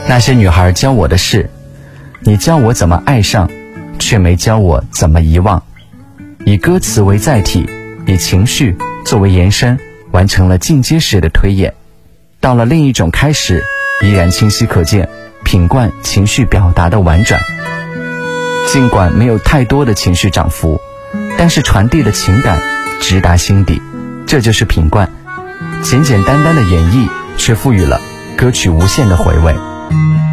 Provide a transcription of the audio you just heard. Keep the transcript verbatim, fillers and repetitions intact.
那些女孩教我的事，你教我怎么爱上，却没教我怎么遗忘。以歌词为载体，以情绪作为延伸，完成了进阶式的推演。到了另一种开始，依然清晰可见品冠情绪表达的婉转。尽管没有太多的情绪涨幅，但是传递的情感直达心底，这就是品冠。简简单单的演绎，却赋予了歌曲无限的回味。